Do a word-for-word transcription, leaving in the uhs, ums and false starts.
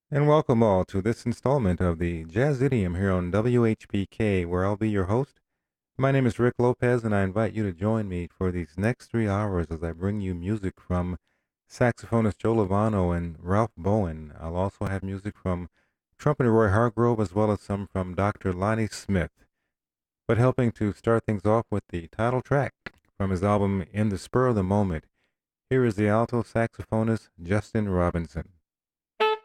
And welcome all to this installment of the Jazz Idiom here on W H P K, where I'll be your host. My name is Rick Lopez, and I invite you to join me for these next three hours as I bring you music from saxophonist Joe Lovano and Ralph Bowen. I'll also have music from trumpeter Roy Hargrove, as well as some from Doctor Lonnie Smith. But helping to start things off with the title track from his album In the Spur of the Moment, here is the alto saxophonist Justin Robinson.